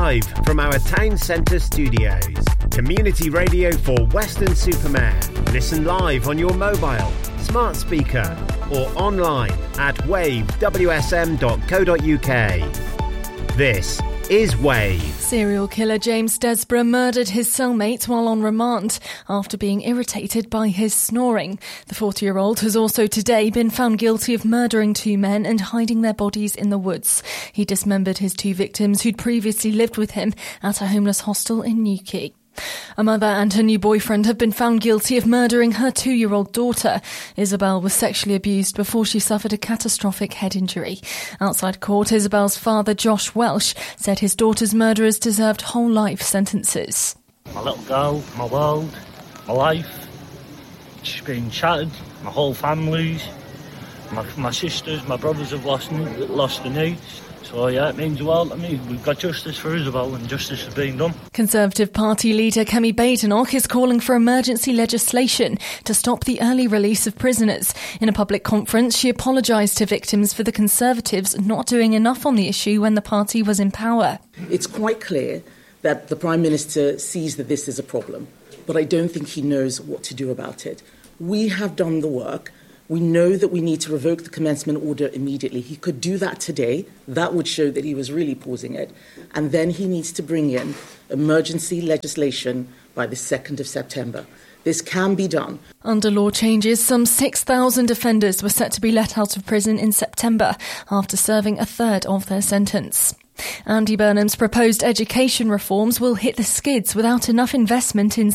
live from our town centre studios. Community radio for Weston-super-Mare. Listen live on your mobile, smart speaker or online at wavewsm.co.uk. This is Wave. Serial killer James Desborough murdered his cellmate while on remand after being irritated by his snoring. The 40-year-old has also today been found guilty of murdering two men and hiding their bodies in the woods. He dismembered his two victims who'd previously lived with him at a homeless hostel in Newquay. A mother and her new boyfriend have been found guilty of murdering her 2-year-old daughter. Isabel was sexually abused before she suffered a catastrophic head injury. Outside court, Isabel's father, Josh Welsh, said his daughter's murderers deserved whole life sentences. My little girl, my world, my life, it's been shattered. My whole family's, my sisters, my brothers have lost the needs. So yeah, it means the world to me. We've got justice for Isabel and justice is being done. Conservative Party leader Kemi Badenoch is calling for emergency legislation to stop the early release of prisoners. In a public conference, she apologised to victims for the Conservatives not doing enough on the issue when the party was in power. It's quite clear that the Prime Minister sees that this is a problem, but I don't think he knows what to do about it. We have done the work. We know that we need to revoke the commencement order immediately. He could do that today. That would show that he was really pausing it. And then he needs to bring in emergency legislation by the 2nd of September. This can be done. Under law changes, some 6,000 offenders were set to be let out of prison in September after serving a third of their sentence. Andy Burnham's proposed education reforms will hit the skids without enough investment in